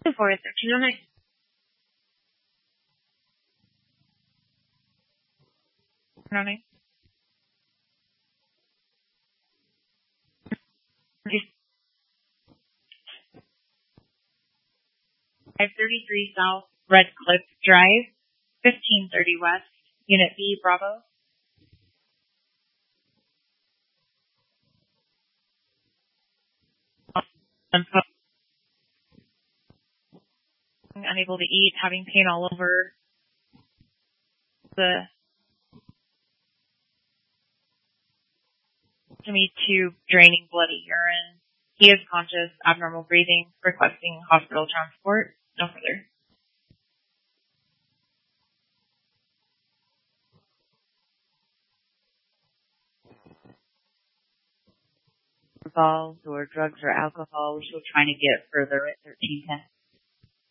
For 1309. Okay. 533 South Red Cliff Drive, 1530 West, Unit B, Bravo. Unable to eat, having pain all over the tummy tube, draining bloody urine. He is conscious, abnormal breathing, requesting hospital transport. No further. Alcohol or drugs or alcohol, which we're trying to get further at 1310.